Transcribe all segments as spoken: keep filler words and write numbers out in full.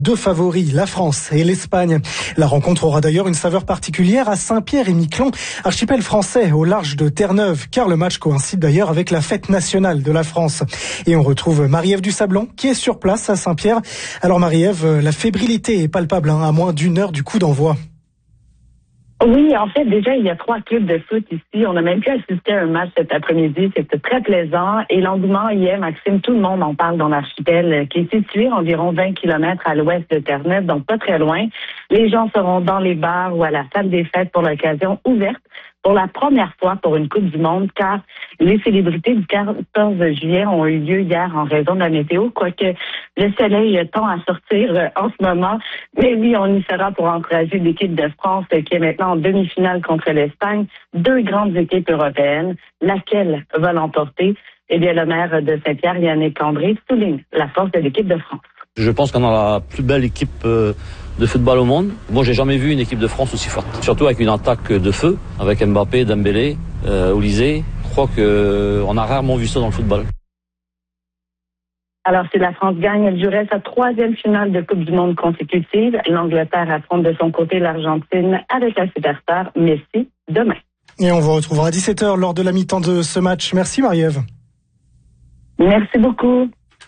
Deux favoris, la France et l'Espagne. La rencontre aura d'ailleurs une saveur particulière à Saint-Pierre-et-Miquelon, archipel français au large de Terre-Neuve, car le match coïncide d'ailleurs avec la fête nationale de la France. Et on retrouve Marie-Ève Dusablon qui est sur place à Saint-Pierre. Alors Marie-Ève, la fébrilité est palpable hein, à moins d'une heure du coup d'envoi. Oui, en fait, déjà, il y a trois clubs de foot ici. On a même pu assister à un match cet après-midi. C'était très plaisant. Et l'engouement y est, Maxime, tout le monde en parle dans l'archipel, qui est situé environ vingt kilomètres à l'ouest de Terre-Neuve, donc pas très loin. Les gens seront dans les bars ou à la salle des fêtes pour l'occasion ouverte pour la première fois pour une Coupe du Monde, car les célébrités du quatorze juillet ont eu lieu hier en raison de la météo, quoique le soleil tend à sortir en ce moment. Mais oui, on y sera pour encourager l'équipe de France qui est maintenant en demi-finale contre l'Espagne, deux grandes équipes européennes. Laquelle va l'emporter? Eh bien, le maire de Saint-Pierre, Yannick André, souligne la force de l'équipe de France. Je pense qu'on a la plus belle équipe de football au monde. Moi, j'ai jamais vu une équipe de France aussi forte. Surtout avec une attaque de feu, avec Mbappé, Dembélé, euh, Olysée. Je crois qu'on a rarement vu ça dans le football. Alors, si la France gagne, elle jouerait sa troisième finale de Coupe du Monde consécutive. L'Angleterre affronte de son côté l'Argentine avec la superstar Messi demain. Et on vous retrouvera à dix-sept heures lors de la mi-temps de ce match. Merci Marie-Ève. Merci beaucoup.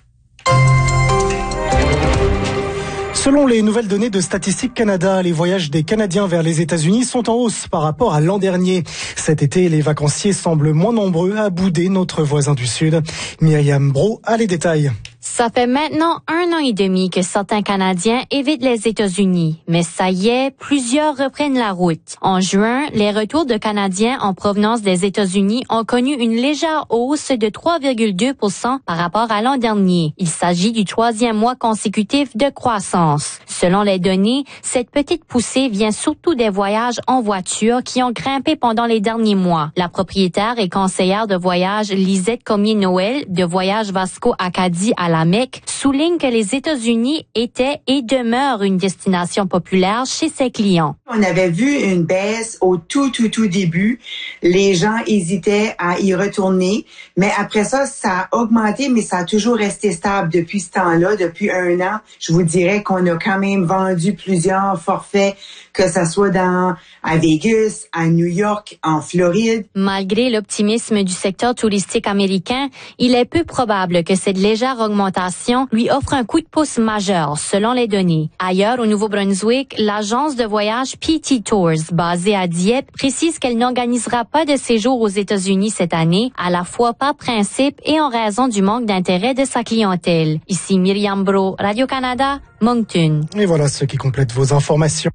Selon les nouvelles données de Statistique Canada, les voyages des Canadiens vers les États-Unis sont en hausse par rapport à l'an dernier. Cet été, les vacanciers semblent moins nombreux à bouder notre voisin du Sud. Myriam Brault a les détails. Ça fait maintenant un an et demi que certains Canadiens évitent les États-Unis, mais ça y est, plusieurs reprennent la route. En juin, les retours de Canadiens en provenance des États-Unis ont connu une légère hausse de trois virgule deux pour cent par rapport à l'an dernier. Il s'agit du troisième mois consécutif de croissance. Selon les données, cette petite poussée vient surtout des voyages en voiture qui ont grimpé pendant les derniers mois. La propriétaire et conseillère de voyage Lisette Cormier-Noël de Voyage Vasco Acadie à la Mecque souligne que les États-Unis étaient et demeurent une destination populaire chez ses clients. On avait vu une baisse au tout, tout, tout début. Les gens hésitaient à y retourner, mais après ça, ça a augmenté, mais ça a toujours resté stable depuis ce temps-là, depuis un an. Je vous dirais qu'on a quand même vendu plusieurs forfaits, que ça soit dans à Vegas, à New York, en Floride. Malgré l'optimisme du secteur touristique américain, il est peu probable que cette légère augmentation lui offre un coup de pouce majeur, selon les données. Ailleurs, au Nouveau-Brunswick, l'agence de voyage P T Tours, basée à Dieppe, précise qu'elle n'organisera pas de séjour aux États-Unis cette année, à la fois par principe et en raison du manque d'intérêt de sa clientèle. Ici Myriam Brault, Radio-Canada, Moncton. Et voilà ce qui complète vos informations.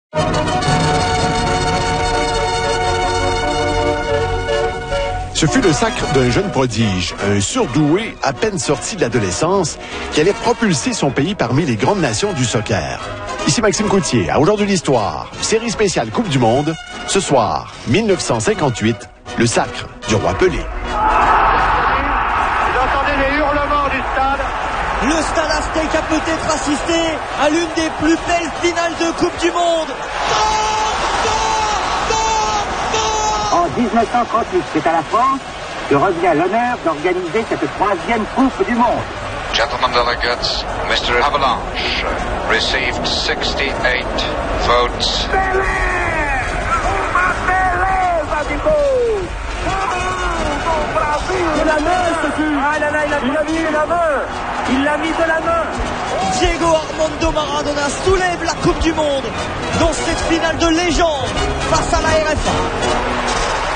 Ce fut le sacre d'un jeune prodige, un surdoué à peine sorti de l'adolescence, qui allait propulser son pays parmi les grandes nations du soccer. Ici Maxime Coutier, à Aujourd'hui l'Histoire, série spéciale Coupe du Monde. Ce soir, mille neuf cent cinquante-huit, le sacre du roi Pelé. Vous entendez les hurlements du stade. Le stade Aztec a peut-être assisté à l'une des plus belles finales de Coupe du Monde. En dix-neuf cent trente-huit, c'est à la France que revient l'honneur d'organiser cette troisième Coupe du Monde. Gentlemen delegates, Mister Avalanche received sixty-eight votes. Pelé! Pelé, Vadibo! Oh, Brasil! De la main, ce fut! Ah là là, il a, il a mis de la main! Il l'a mis de la main! Diego Armando Maradona soulève la Coupe du Monde dans cette finale de légende face à la R F A.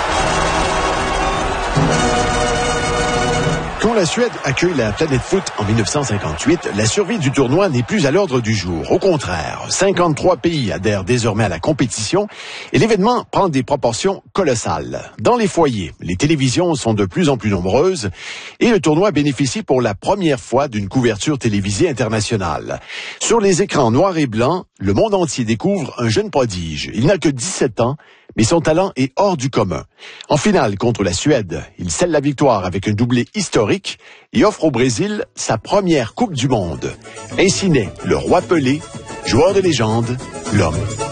Quand la Suède accueille la Planète Foot en mille neuf cent cinquante-huit, la survie du tournoi n'est plus à l'ordre du jour. Au contraire, cinquante-trois pays adhèrent désormais à la compétition et l'événement prend des proportions colossales. Dans les foyers, les télévisions sont de plus en plus nombreuses et le tournoi bénéficie pour la première fois d'une couverture télévisée internationale. Sur les écrans noirs et blancs, le monde entier découvre un jeune prodige. Il n'a que dix-sept ans, mais son talent est hors du commun. En finale contre la Suède, il scelle la victoire avec un doublé historique et offre au Brésil sa première Coupe du Monde. Ainsi naît le roi Pelé, joueur de légende, l'homme.